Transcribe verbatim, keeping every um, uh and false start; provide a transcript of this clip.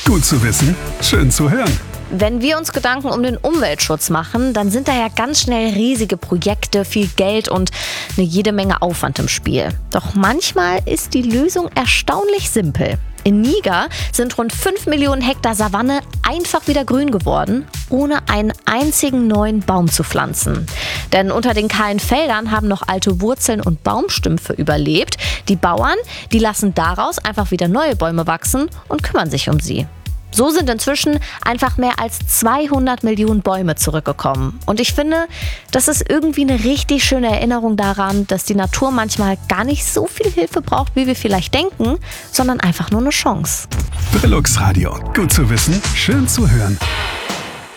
Gut zu wissen, schön zu hören. Wenn wir uns Gedanken um den Umweltschutz machen, dann sind da ja ganz schnell riesige Projekte, viel Geld und eine jede Menge Aufwand im Spiel. Doch manchmal ist die Lösung erstaunlich simpel. In Niger sind rund fünf Millionen Hektar Savanne einfach wieder grün geworden, ohne einen einzigen neuen Baum zu pflanzen. Denn unter den kahlen Feldern haben noch alte Wurzeln und Baumstümpfe überlebt. Die Bauern, die lassen daraus einfach wieder neue Bäume wachsen und kümmern sich um sie. So sind inzwischen einfach mehr als zweihundert Millionen Bäume zurückgekommen. Und ich finde, das ist irgendwie eine richtig schöne Erinnerung daran, dass die Natur manchmal gar nicht so viel Hilfe braucht, wie wir vielleicht denken, sondern einfach nur eine Chance. Brillux Radio. Gut zu wissen, schön zu hören.